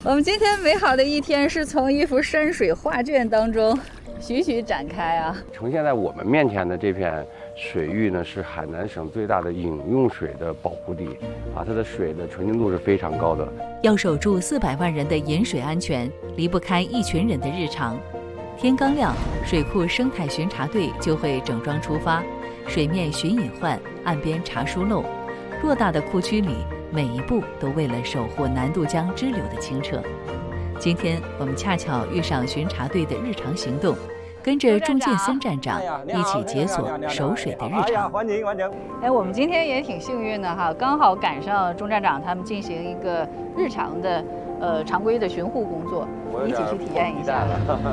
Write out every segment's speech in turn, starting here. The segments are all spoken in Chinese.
我们今天美好的一天是从一幅山水画卷当中徐徐展开啊！ 呈现在我们面前的这片水域呢，是海南省最大的饮用水的保护地啊，它的水的纯净度是非常高的。 要守住400万人的饮水安全，离不开一群人的日常。天刚亮，水库生态巡查队就会整装出发，水面寻隐患，岸边查疏漏。偌大的库区里，每一步都为了守护南渡江支流的清澈。今天我们恰巧遇上巡查队的日常行动，跟着钟建森站长一起解锁守水的日常。 欢迎欢迎！ 哎，我们今天也挺幸运的哈，刚好赶上钟站长他们进行一个日常的常规的巡护工作，一起去体验一下。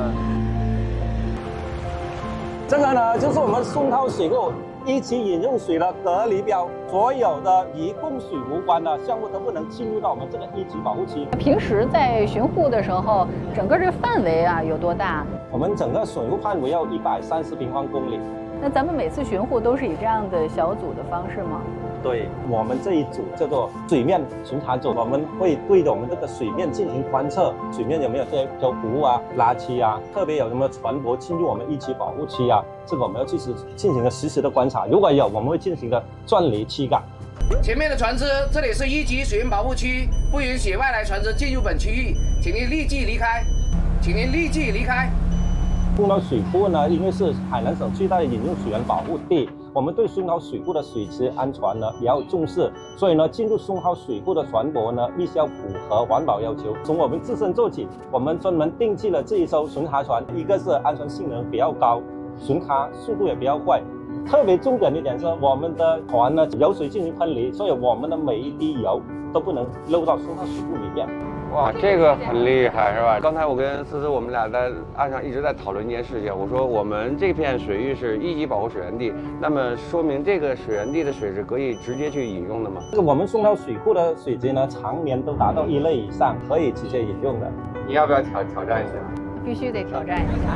这个呢，就是我们松涛水库一级饮用水的隔离标，所有的与供水无关的项目都不能进入到我们这个一级保护区。 平时在巡护的时候，整个这个范围啊有多大？ 我们整个水库范围要130平方公里。 那咱们每次巡护都是以这样的小组的方式吗？ 对，我们这一组叫做水面巡查组，我们会对着我们这个水面进行观测，水面有没有这些污啊、垃圾啊，特别有什么船舶进入我们一级保护区啊，这个我们要进行实时的观察，如果有，我们会进行的钻离驱赶。 前面的船只，这里是一级水源保护区，不允许外来船只进入本区域，请您立即离开，请您立即离开。 松涛水库呢，因为是海南省最大的饮用水源保护地，我们对松涛水库的水质安全呢也要重视，所以呢，进入松涛水库的船舶呢，必须要符合环保要求。从我们自身做起，我们专门定制了这一艘巡查船，一个是安全性能比较高，巡查速度也比较快。特别重点一点是，我们的船呢油水进行喷离，所以我们的每一滴油都不能漏到松涛水库里面。 哇，这个很厉害是吧？刚才我跟思思我们俩在岸上一直在讨论一件事情，我说我们这片水域是一级保护水源地，那么说明这个水源地的水是可以直接去饮用的吗？ 我们松涛水库的水质呢，常年都达到1类以上，可以直接饮用的。 你要不要挑战一下？ 必须得挑战一下。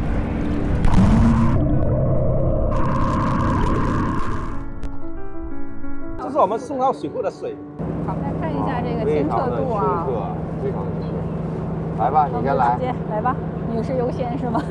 这是我们松涛水库的水。 好，再看一下这个清澈度啊， 非常清澈。来吧，你先来。 直接来吧，女士优先是吗？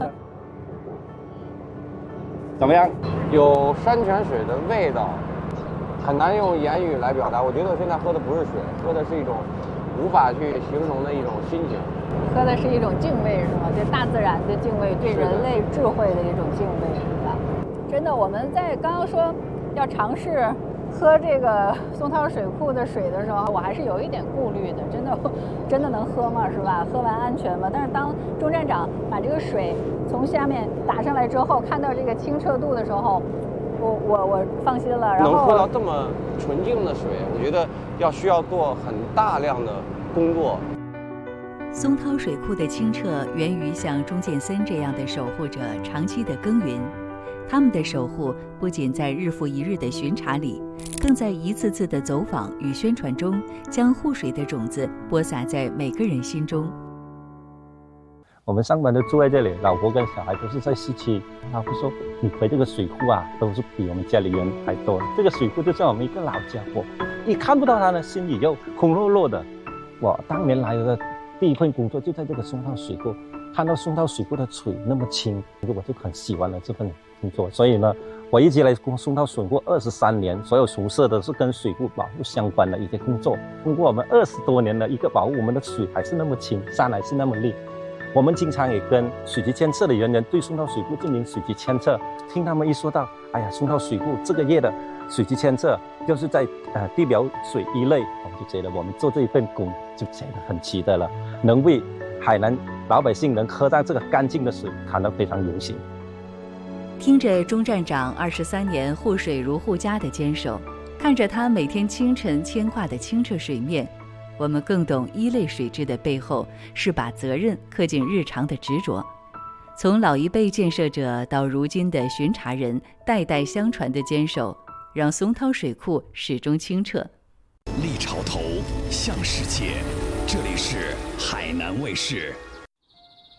怎么样？ 有山泉水的味道，很难用言语来表达。我觉得我现在喝的不是水，喝的是一种无法去形容的一种心情。 喝的是一种敬畏是吗？对大自然的敬畏，对人类智慧的一种敬畏是吧？真的，我们在刚刚说要尝试喝这个松涛水库的水的时候，我还是有一点顾虑的，真的能喝吗？是吧？喝完安全吗？但是当钟站长把这个水从下面打上来之后，看到这个清澈度的时候，我放心了。然后能喝到这么纯净的水，我觉得需要做很大量的工作。 松涛水库的清澈源于像钟建森这样的守护者长期的耕耘。他们的守护不仅在日复一日的巡查里，更在一次次的走访与宣传中，将护水的种子播撒在每个人心中。 我们上班都住在这里，老婆跟小孩都是在市区。老婆说：“你回这个水库啊，都是比我们家里人还多。这个水库就像我们一个老家伙，一看不到它呢，心里就空落落的。”我当年来的第一份工作就在这个松涛水库，看到松涛水库的水那么清，我就很喜欢了这份工作。所以呢，我一直来松涛水库23年，所有从事的是跟水库保护相关的一些工作。通过我们20多年的一个保护，我们的水还是那么清，山还是那么绿。我们经常也跟水局监测的人员对松涛水库进行水局监测，听他们一说到，哎呀，松涛水库这个月的水局监测就是在地表水1类，我们就觉得我们做这一份工就觉得很值得了，能为海南老百姓能喝到这个干净的水，感到非常荣幸。 听着钟站长23年护水如护家的坚守，看着他每天清晨牵挂的清澈水面，我们更懂1类水质的背后是把责任刻进日常的执着。从老一辈建设者到如今的巡查人，代代相传的坚守，让松涛水库始终清澈。 立潮头向世界，这里是海南卫视。